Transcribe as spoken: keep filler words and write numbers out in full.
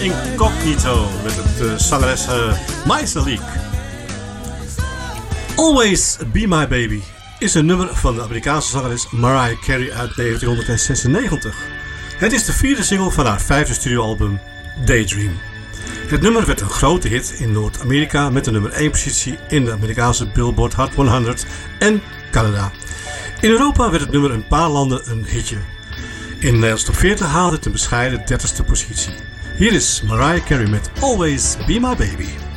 Incognito met het uh, zangeres uh, Maisalik. Always Be My Baby is een nummer van de Amerikaanse zangeres Mariah Carey uit negentien zesennegentig. Het is de vierde single van haar vijfde studioalbum Daydream. Het nummer werd een grote hit in Noord-Amerika met de nummer één positie in de Amerikaanse Billboard Hot honderd en Canada. In Europa werd het nummer in een paar landen een hitje. In de Nederlandse top veertig haalde het een bescheiden dertigste positie. Hier is Mariah Carey met Always Be My Baby.